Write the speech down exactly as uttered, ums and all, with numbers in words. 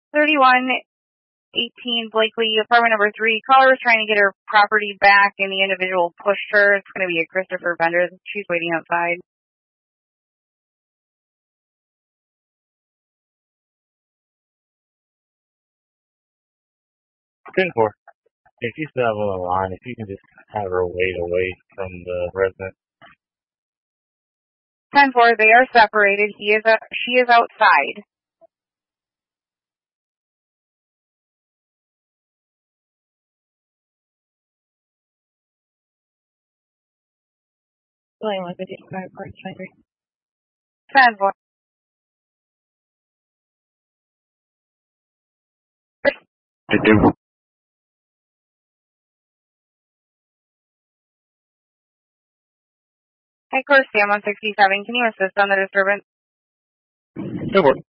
thirty-one eighteen Blakely, apartment number three. Caller was trying to get her property back, and the individual pushed her. It's going to be a Christopher Bender. She's waiting outside. ten four. If you still have her on the line, if you can just have her wait away from the resident. ten four, they are separated. He is, uh, she is outside. ten four. To do. Hi, Course Sam one sixty-seven. Can you assist on the disturbance? ten four.